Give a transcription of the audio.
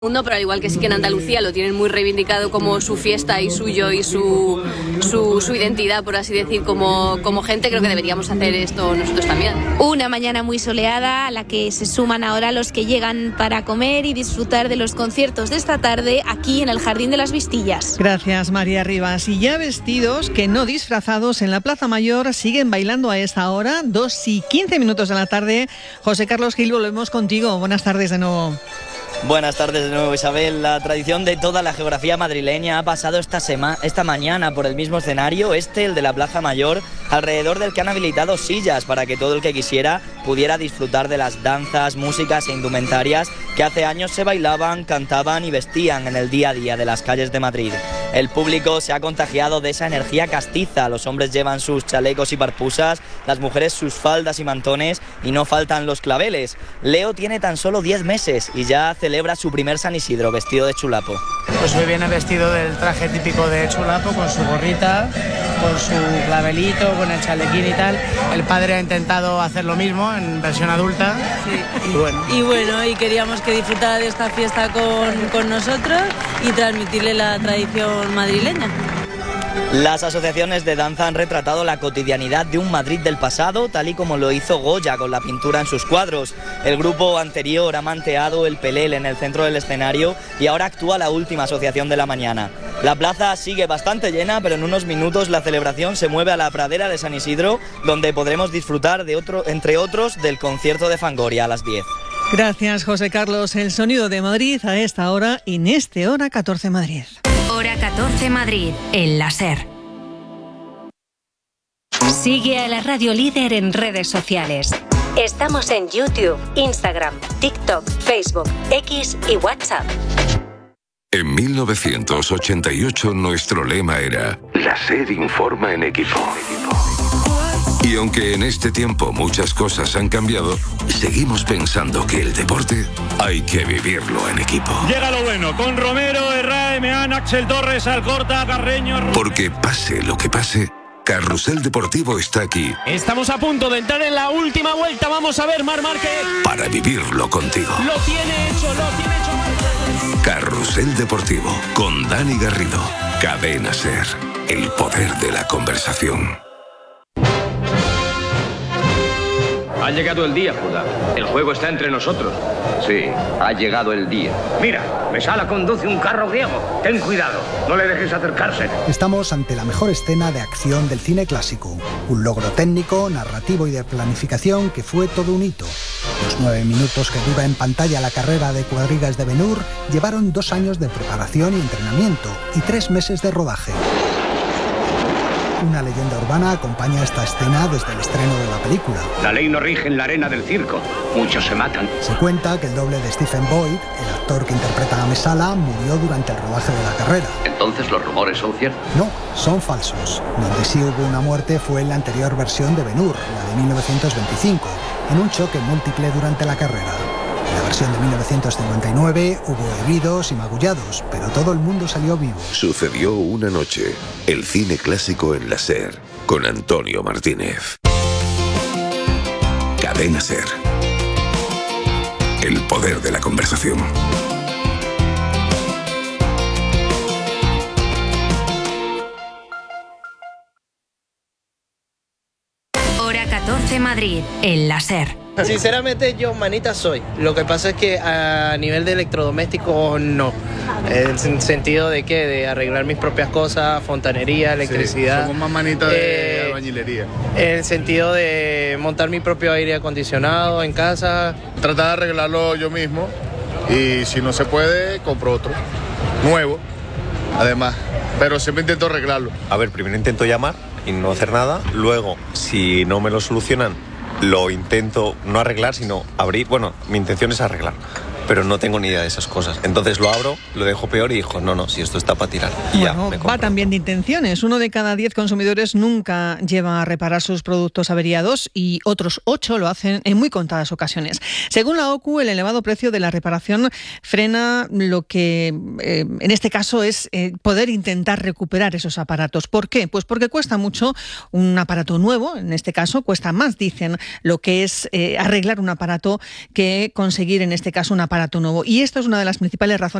mundo, pero al igual que sí que en Andalucía lo tienen muy reivindicado como su fiesta y suyo y su identidad, por así decir, como gente, creo que deberíamos hacer esto nosotros también. Una mañana muy soleada a la que se suman ahora los que llegan para comer y disfrutar de los conciertos de esta tarde aquí en el Jardín de las Vistillas. Gracias, María Rivas. Y ya vestidos, que no disfrazados, en la Plaza Mayor siguen bailando a esta hora, 2:15 de la tarde. José Carlos Gil, volvemos contigo. Buenas tardes de nuevo. Buenas tardes de nuevo, Isabel. La tradición de toda la geografía madrileña ha pasado esta mañana por el mismo escenario, el de la Plaza Mayor, alrededor del que han habilitado sillas para que todo el que quisiera pudiera disfrutar de las danzas, músicas e indumentarias que hace años se bailaban, cantaban y vestían en el día a día de las calles de Madrid. El público se ha contagiado de esa energía castiza. Los hombres llevan sus chalecos y parpusas, las mujeres sus faldas y mantones y no faltan los claveles. Leo tiene tan solo 10 meses y ya celebra su primer San Isidro vestido de chulapo. Pues hoy viene vestido del traje típico de chulapo, con su gorrita, con su clavelito, con el chalequín y tal. El padre ha intentado hacer lo mismo en versión adulta. Sí. Y bueno, y queríamos que disfrutara de esta fiesta con nosotros y transmitirle la tradición madrileña. Las asociaciones de danza han retratado la cotidianidad de un Madrid del pasado, tal y como lo hizo Goya con la pintura en sus cuadros. El grupo anterior ha manteado el Pelel en el centro del escenario y ahora actúa la última asociación de la mañana. La plaza sigue bastante llena, pero en unos minutos la celebración se mueve a la pradera de San Isidro, donde podremos disfrutar entre otros del concierto de Fangoria a las 10. Gracias, José Carlos. El sonido de Madrid a esta hora, en este Hora 14 Madrid. Hora 14 Madrid, el láser. Sigue a la Radio Líder en redes sociales. Estamos en YouTube, Instagram, TikTok, Facebook, X y WhatsApp. En 1988 nuestro lema era la SER informa en equipo. Y aunque en este tiempo muchas cosas han cambiado, seguimos pensando que el deporte hay que vivirlo en equipo. Llega lo bueno, con Romero, Herrera, Meán, Axel Torres, Alcorta, Carreño... Porque pase lo que pase, Carrusel Deportivo está aquí. Estamos a punto de entrar en la última vuelta, vamos a ver, Marc Márquez. Para vivirlo contigo. Lo tiene hecho Marc. Carrusel Deportivo, con Dani Garrido. Cadena SER, el poder de la conversación. Ha llegado el día, Judá. El juego está entre nosotros. Sí, ha llegado el día. Mira, Mesala conduce un carro griego. Ten cuidado, no le dejes acercarse. Estamos ante la mejor escena de acción del cine clásico. Un logro técnico, narrativo y de planificación que fue todo un hito. Los 9 minutos que dura en pantalla la carrera de cuadrigas de Ben-Hur llevaron 2 años de preparación y entrenamiento y 3 meses de rodaje. Una leyenda urbana acompaña esta escena desde el estreno de la película. La ley no rige en la arena del circo. Muchos se matan. Se cuenta que el doble de Stephen Boyd, el actor que interpreta a Mesala, murió durante el rodaje de la carrera. ¿Entonces los rumores son ciertos? No, son falsos. Donde sí hubo una muerte fue en la anterior versión de Ben-Hur, la de 1925, en un choque múltiple durante la carrera. En la versión de 1959 hubo heridos y magullados, pero todo el mundo salió vivo. Sucedió una noche, el cine clásico en la SER, con Antonio Martínez. Cadena SER, el poder de la conversación. Hora 14 Madrid, el láser. Sinceramente yo manita soy. Lo que pasa es que a nivel de electrodomésticos no. En el sentido de que de arreglar mis propias cosas, fontanería, electricidad. Sí, somos más manitas de albañilería. En el sentido de montar mi propio aire acondicionado en casa. Tratar de arreglarlo yo mismo y si no se puede, compro otro. Nuevo, además. Pero siempre intento arreglarlo. A ver, primero intento llamar y no hacer nada. Luego, si no me lo solucionan, lo intento no arreglar, sino abrir. Bueno, mi intención es arreglar, pero no tengo ni idea de esas cosas. Entonces lo abro, lo dejo peor y digo, no, si esto está para tirar. Y bueno, ya, va también de intenciones. 1 de cada 10 consumidores nunca lleva a reparar sus productos averiados y otros 8 lo hacen en muy contadas ocasiones. Según la OCU, el elevado precio de la reparación frena lo que en este caso es poder intentar recuperar esos aparatos. ¿Por qué? Pues porque cuesta mucho un aparato nuevo, en este caso cuesta más, dicen, lo que es arreglar un aparato que conseguir en este caso un aparato aparato nuevo. Y esta es una de las principales razones